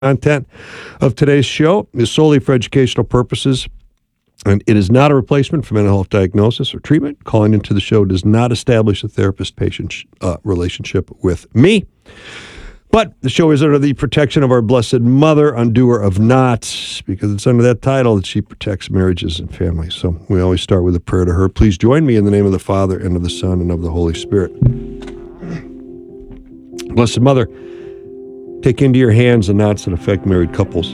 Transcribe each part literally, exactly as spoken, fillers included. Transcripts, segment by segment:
Content of today's show is solely for educational purposes, and it is not a replacement for mental health diagnosis or treatment. Calling into the show does not establish a therapist-patient uh, relationship with me. But the show is under the protection of our Blessed Mother, undoer of knots, because it's under that title that she protects marriages and families. So we always start with a prayer to her. Please join me in the name of the Father, and of the Son, and of the Holy Spirit. Blessed Mother, take into your hands the knots that affect married couples.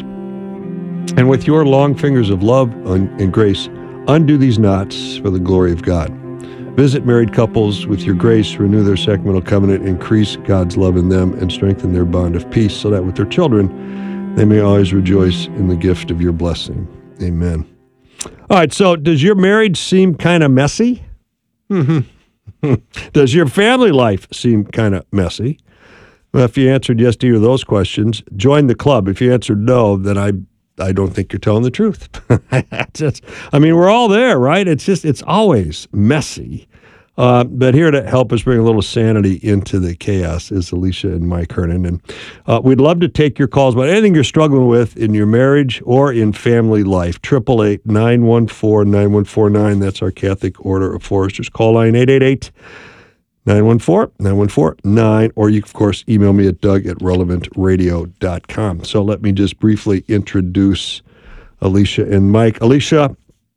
And with your long fingers of love and grace, undo these knots for the glory of God. Visit married couples with your grace, renew their sacramental covenant, increase God's love in them, and strengthen their bond of peace, so that with their children, they may always rejoice in the gift of your blessing. Amen. All right, so does your marriage seem kind of messy? Mm-hmm. Does your family life seem kind of messy? Well, if you answered yes to either of those questions, join the club. If you answered no, then I I don't think you're telling the truth. just, I mean, we're all there, right? It's just, it's always messy. Uh, but here to help us bring a little sanity into the chaos is Alicia and Mike Hernon. And uh, we'd love to take your calls about anything you're struggling with in your marriage or in family life. eight eight eight, nine one four, nine one four nine. That's our Catholic Order of Foresters. Call line eight eight eight, nine one four, nine one four nine, or you, of course, email me at doug at relevant radio dot com. So let me just briefly introduce Alicia and Mike. Alicia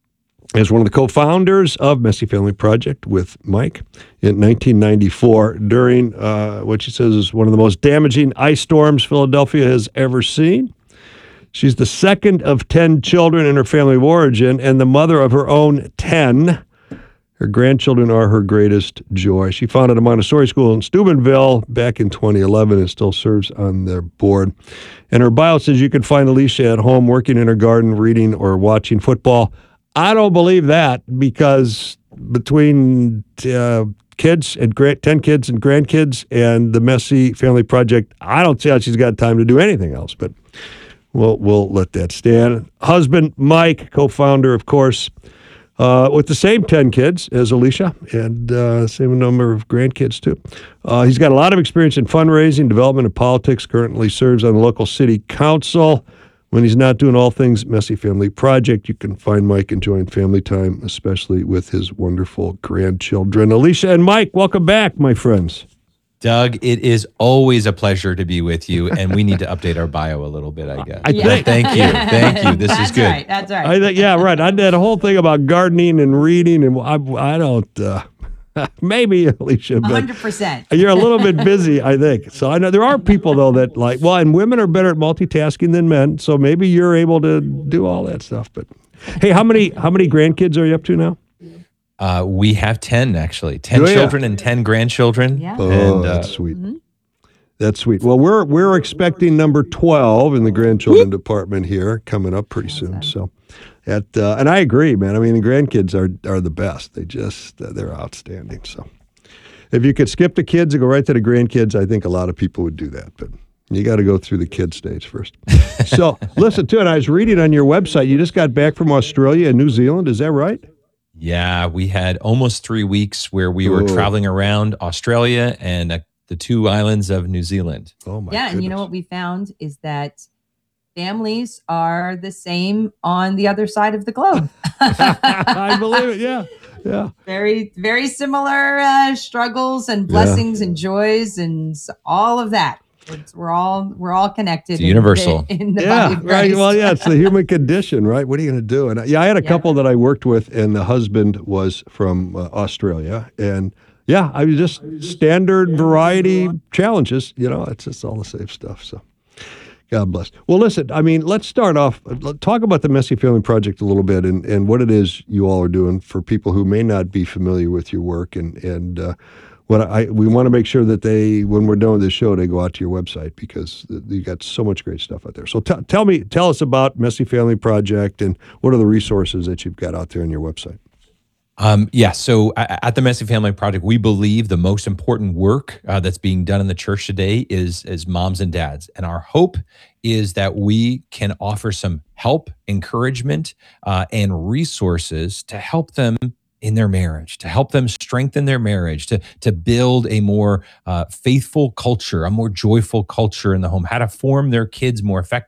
is one of the co-founders of Messy Family Project with Mike in nineteen ninety-four during uh, what she says is one of the most damaging ice storms Philadelphia has ever seen. She's the second of ten children in her family of origin and the mother of her own ten. Her grandchildren are her greatest joy. She founded a Montessori school in Steubenville back in twenty eleven and still serves on their board. And her bio says you can find Alicia at home working in her garden, reading, or watching football. I don't believe that, because between uh, kids and grand, ten kids and grandkids and the Messy Family Project, I don't see how she's got time to do anything else. But we'll, we'll let that stand. Husband Mike, co-founder, of course, Uh, with the same ten kids as Alicia, and uh, same number of grandkids, too. Uh, he's got a lot of experience in fundraising, development, and politics, currently serves on the local city council. When he's not doing all things Messy Family Project, you can find Mike enjoying family time, especially with his wonderful grandchildren. Alicia and Mike, welcome back, my friends. Doug, it is always a pleasure to be with you, and we need to update our bio a little bit, I guess. I yeah. think, thank you, thank you. This that's is good. Right, that's right. I th- yeah, right. I did a whole thing about gardening and reading, and I, I don't, uh, maybe, Alicia, but one hundred percent. You're a little bit busy, I think. So I know there are people, though, that like, well, and women are better at multitasking than men, so maybe you're able to do all that stuff. But hey, how many how many grandkids are you up to now? Uh, we have ten, actually. ten Oh, yeah. children and ten grandchildren. Yeah. Oh, and, uh, that's sweet. Mm-hmm. That's sweet. Well, we're we're expecting number twelve in the grandchildren department here coming up pretty soon. So, at uh, and I agree, man. I mean, the grandkids are are the best. They just uh, they're outstanding. So, if you could skip the kids and go right to the grandkids, I think a lot of people would do that. But you got to go through the kid stage first. So, listen to it. I was reading on your website. You just got back from Australia and New Zealand. Is that right? Yeah, we had almost three weeks where we were Whoa. traveling around Australia and uh, the two islands of New Zealand. Oh my Yeah, goodness. and you know what we found is that families are the same on the other side of the globe. I believe it. Yeah, yeah. Very, very similar uh, struggles and blessings and joys and s- all of that. It's, we're all we're all connected. It's in- universal. In, the Yeah, body of right. Christ. Well, yeah, it's the human condition, right? What are you going to do? And uh, yeah, I had a Yeah. couple that I worked with, and the husband was from uh, Australia, and yeah, I was just standard variety challenges. You know, it's just all the same stuff. So, God bless. Well, listen, I mean, let's start off. Let's talk about the Messy Family Project a little bit, and, and what it is you all are doing for people who may not be familiar with your work, and and uh, what I we want to make sure that they, when we're done with this show, they go out to your website, because you got so much great stuff out there. So t- tell me, tell us about Messy Family Project, and what are the resources that you've got out there on your website? Um, yeah, so a- at the Messy Family Project, we believe the most important work uh, that's being done in the church today is, is moms and dads. And our hope is that we can offer some help, encouragement, uh, and resources to help them in their marriage, to help them strengthen their marriage, to, to build a more uh, faithful culture, a more joyful culture in the home, how to form their kids more effectively.